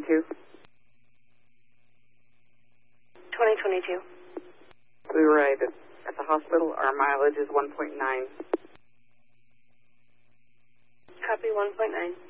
2022? 2022. We arrived at the hospital. Our mileage is 1.9. Copy 1.9.